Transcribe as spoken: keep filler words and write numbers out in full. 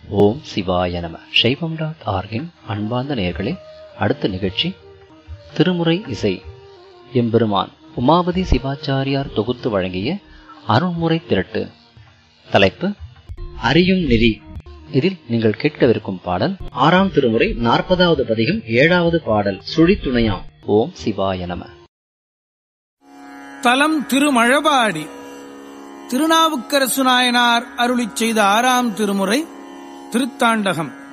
ஓம் சிவாய நம. சைவம் டாட் ஆர்கின் அன்பார்ந்த நேயர்களே, அடுத்த நிகழ்ச்சி திருமுறை இசை. எம்பெருமான் உமாபதி சிவாச்சாரியார் தொகுத்து வழங்கிய அருண்முறை திரட்டு. தலைப்பு அறியும் நெறி. இதில் நீங்கள் கேட்கவிருக்கும் பாடல் ஆறாம் திருமுறை நாற்பதாவது பதிகம் ஏழாவது பாடல் சுழித்துணையாம். ஓம் சிவாய நம. தலம் திருமழபாடி. திருநாவுக்கரசு நாயனார் அருளிச் செய்த ஆறாம் திருமுறை திருத்தாண்டகம்.